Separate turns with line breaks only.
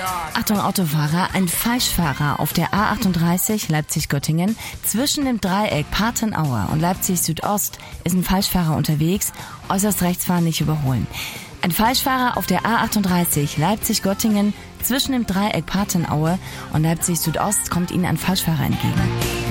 Achtung Autofahrer, ein Falschfahrer auf der A38 Leipzig-Göttingen zwischen dem Dreieck Patenaue und Leipzig Südost ist ein Falschfahrer unterwegs, äußerst rechts fahren, nicht überholen. Ein Falschfahrer auf der A38 Leipzig-Göttingen zwischen dem Dreieck Patenaue und Leipzig Südost kommt Ihnen ein Falschfahrer entgegen.